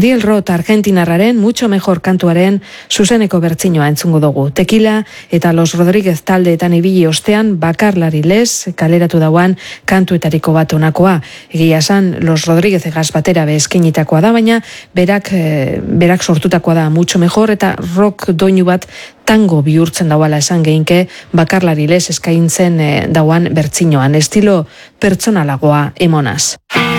Ariel Roth argentinarraren Mucho Mejor kantuaren zuzeneko bertsinoa entzungo dugu. Tequila eta Los Rodríguez taldeetan ibili ostean bakarlari lez kaleratu dauan kantuetariko bat honakoa. Egia esan Los Rodríguez egaz batera eskenitakoa da, baina berak sortutakoa da Mucho Mejor eta rock doinu bat tango bihurtzen dauala esan geinke bakarlari lez eskaintzen dauan bertsinoan. Estilo pertsonalagoa emonaz.